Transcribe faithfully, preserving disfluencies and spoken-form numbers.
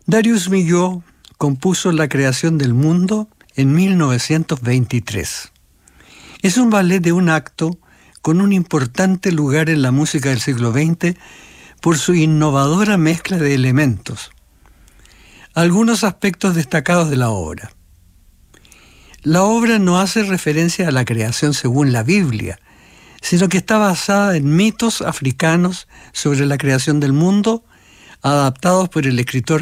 Darius Milhaud compuso La creación del mundo en mil novecientos veintitrés. Es un ballet de un acto con un importante lugar en la música del siglo veinte por su innovadora mezcla de elementos. Algunos aspectos destacados de la obra. La obra no hace referencia a la creación según la Biblia, sino que está basada en mitos africanos sobre la creación del mundo, adaptados por el escritor